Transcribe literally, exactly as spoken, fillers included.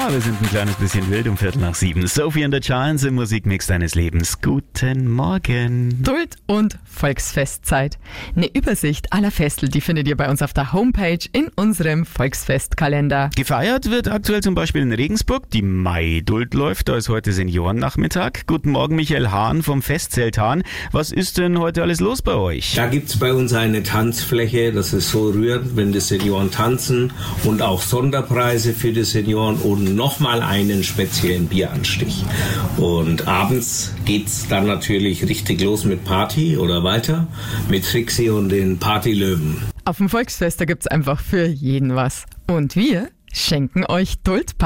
Ja, wir sind ein kleines bisschen wild um Viertel nach sieben. Sophie and the Giants im Musikmix deines Lebens. Guten Morgen. Duld- und Volksfestzeit. Eine Übersicht aller Festel, die findet ihr bei uns auf der Homepage in unserem Volksfestkalender. Gefeiert wird aktuell zum Beispiel in Regensburg. Die Mai-Duld läuft, da ist heute Seniorennachmittag. Guten Morgen, Michael Hahn vom Festzelt Hahn. Was ist denn heute alles los bei euch? Da gibt's bei uns eine Tanzfläche, das ist so rührend, wenn die Senioren tanzen, und auch Sonderpreise für die Senioren und nochmal einen speziellen Bieranstich. Und abends geht's dann natürlich richtig los mit Party oder weiter mit Trixie und den Partylöwen. Auf dem Volksfest, da gibt's einfach für jeden was. Und wir schenken euch Duldparty.